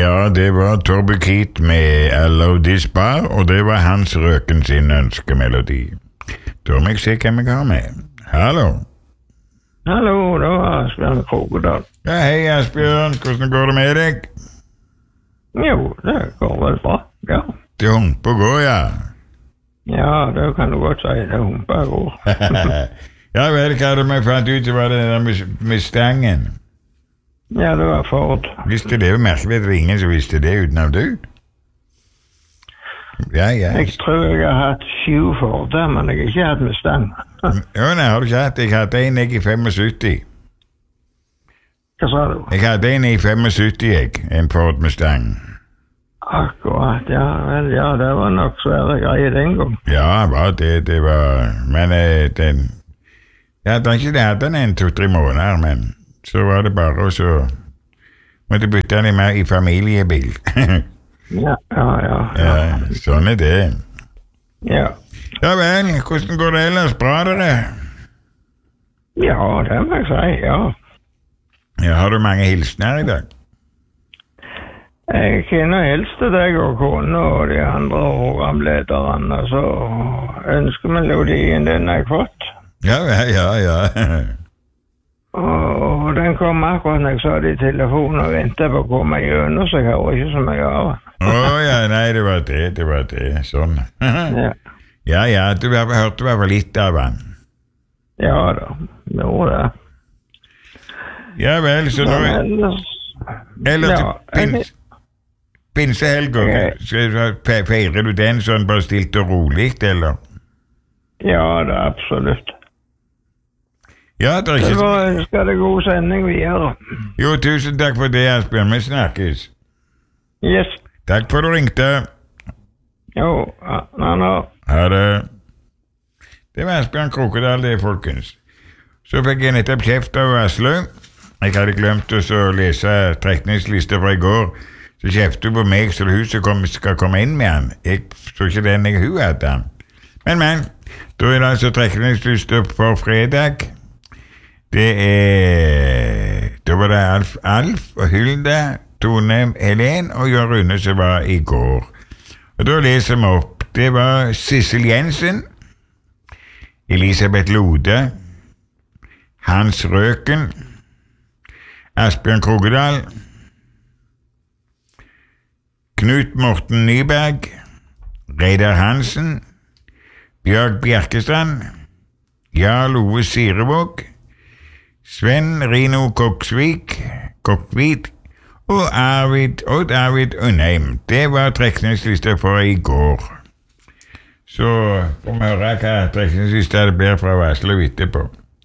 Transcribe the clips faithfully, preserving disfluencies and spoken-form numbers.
Ja, det var Torbe Keat med Hello This Bar, og det var Hans Røken sin ønskemelodi. Da må jeg se hvem jeg har med. Hallo. Hallo, det var Asbjørn Krokodal. Ja, hei Asbjørn, hvordan går det med deg? Jo, det går vel bra, ja. Det humper og går, ja. Ja, det kan du godt si, det humper og går. Ja vel, hva hadde vi fant ut, det var det der med, med stangen? Ja, det var Ford. Visste det var merkelig, det var ingen som visste det utenom du? Ja, ja. Jeg tror jeg har hatt sju Forder, men jeg har ikke hatt med stang. Jo, nei, har du ikke hatt? Jeg hadde en jeg i syttifem. Hva sa du? Jeg hadde en i syttifem, jeg. En Ford Mustang. Akkurat, ja, vel, ja, det var nok svære greier den gang. Ja, var det, det var... Men eh, den... Ja, det var ikke det, hadde den en to-tre måneder, men... Så var det bare å så... Måtte bytte den med i familiebil. Ja, ja, ja. Ja, sånn er det. Ja. Ja vel, hvordan går det ellers? Bra dere? Ja, det må jeg si, ja. Ja, har du mange hilsner i dag? Jeg kjenner helst til deg og kone og de andre programlederne, så ønsker melodien den jeg har fått. Ja, ja, ja, ja. Og den kom akkurat når jeg sa det i telefonen og ventet på å komme gjennom, så jeg har ikke så mye av den. Åh, ja, nei, det var det, det var det, sånn. Ja. Ja, ja, du har hørt i hvert fall litt av den. Ja da, det var det. Ja vel, så nå... Men ellers... Ellers Ja, pins, pinsehelger, Ok. feirer du den sånn bare stilt og rolig, eller? Ja, det er absolutt. Ja, det er Det ikke... var ønsker deg god sending videre. Jo, tusen takk for det, Asbjørn, vi snakkes. Yes. Takk for at du ringte. Jo, ja, nå, nå. Ha det. Det var Asbjørn Krokodal, det, folkens. Så fikk jeg nettopp kjeft av Aslaug. Jeg hadde glemt å så lese trekningslister fra i går. Så kjeftet hun på meg, så hun som kom, skal komme inn med han. Jeg så ikke den jeg hun hadde han. Men, men, da er det altså trekningslister for fredag. Det er... Da var det Alf, Alf og Hilda, Tone, Helen og Jørn Rune som var i går. Og da leser vi opp. Det var Sissel Jensen, Elisabeth Lode, Hans Røken, Asbjørn Krokodal, Knut Morten Nyberg, Reidar Hansen, Bjørg Bjerkestrand, Jarl Ove Sirevåg, Sven Rino Koksvik, Kokvik og Arvid og David Unnheim. Det var trekningslister for i går. Så får vi høre hva trekningslister det blir fra Vassel etterpå.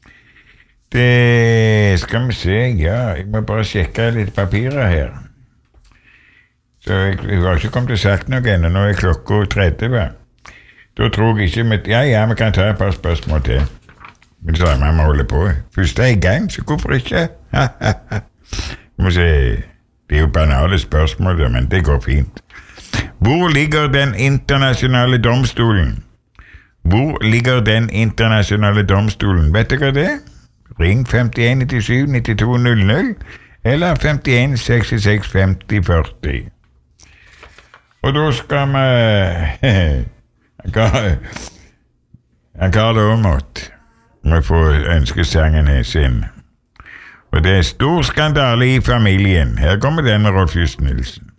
Det skal vi se, ja, jeg må bare sjekke litt papirer her. Så jeg, jeg har ikke kommet til sagt noe ennå, nå er klokka tretti. Da tror jeg ikke, med, ja, ja, vi kan ta et par spørsmål til. Men så er vi må holde på. Først er i gang, så hvorfor ikke? Vi må se, det er jo banale spørsmål, men det går fint. Hvor ligger den internasjonale domstolen? Hvor ligger den internasjonale domstolen? Vet dere det? Ring femtien nittisju nittito null null eller femtien sekstiseks femti førti. Og da skal vi Karl Aamodt må få ønskesangen sin. Og det er stor skandale i familien. Her kommer den med Rolf Just Nilsen.